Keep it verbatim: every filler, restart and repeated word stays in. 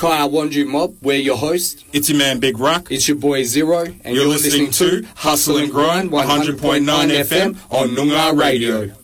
Kaya Wanju Mob, we're your host. It's your man Big Rock. It's your boy Zero. And you're, you're listening, listening to Hustle and Grind one hundred point nine F M on Noongar Radio.